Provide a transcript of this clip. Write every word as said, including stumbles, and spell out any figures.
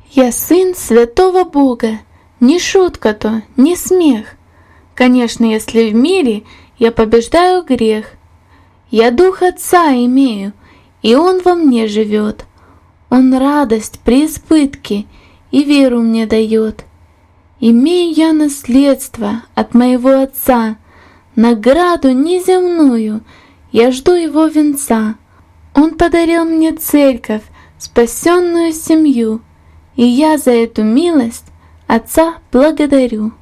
Я сын святого Бога, не шутка то, не смех. Конечно, если в мире я побеждаю грех. Я дух Отца имею, и Он во мне живет. Он радость при избытке и веру мне дает. Имею я наследство от моего Отца, награду неземную, я жду Его венца. Он подарил мне церковь, спасенную семью, и я за эту милость Отца благодарю.